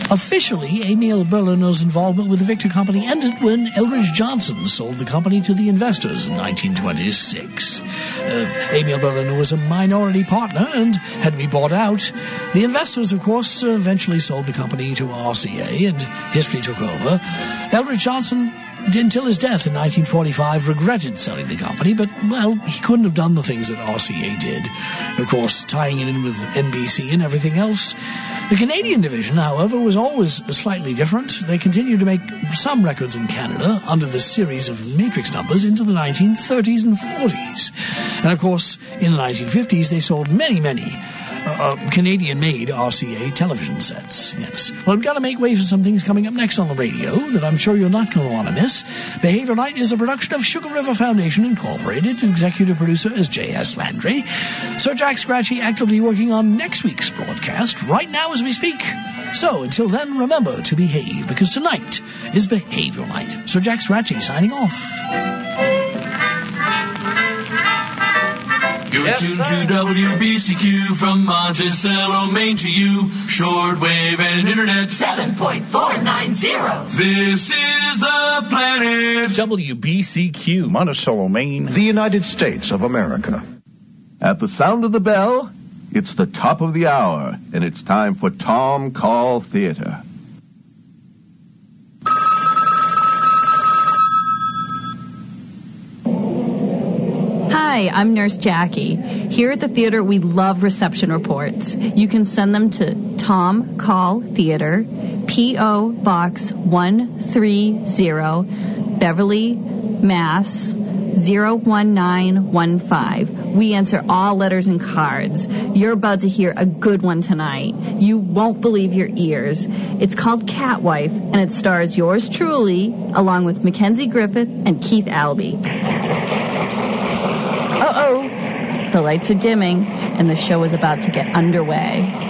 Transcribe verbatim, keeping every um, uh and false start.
Officially, Emil Berliner's involvement with the Victor Company ended when Eldridge Johnson sold the company to the investors in nineteen twenty-six. Uh, Emil Berliner was a minority partner and had to be bought out. The investors, of course, uh, eventually sold the company to R C A, and history took over. Eldridge Johnson, until his death in nineteen forty-five, regretted selling the company, but, well, he couldn't have done the things that R C A did. Of course, tying it in with N B C and everything else. The Canadian division, however, was always slightly different. They continued to make some records in Canada under the series of Matrix numbers into the nineteen thirties and forties. And, of course, in the nineteen fifties, they sold many, many Uh, uh, Canadian-made R C A television sets, yes. Well, we've got to make way for some things coming up next on the radio that I'm sure you're not going to want to miss. Behavior Night is a production of Sugar River Foundation Incorporated. Executive producer is J S. Landry. Sir Jack Scratchy actively working on next week's broadcast right now as we speak. So, until then, remember to behave, because tonight is Behavior Night. Sir Jack Scratchy signing off. You're yep, tuned to W B C Q from Monticello, Maine to you. Shortwave and internet. seven point four nine zero. This is the planet. W B C Q, Monticello, Maine. The United States of America. At the sound of the bell, it's the top of the hour, and it's time for Tom Call Theater. Hi, I'm Nurse Jackie. Here at the theater, we love reception reports. You can send them to Tom Call Theater, P O. Box one thirty, Beverly, Mass. zero one nine one five. We answer all letters and cards. You're about to hear a good one tonight. You won't believe your ears. It's called Catwife, and it stars yours truly, along with Mackenzie Griffith and Keith Albee. Uh-oh. The lights are dimming, and the show is about to get underway.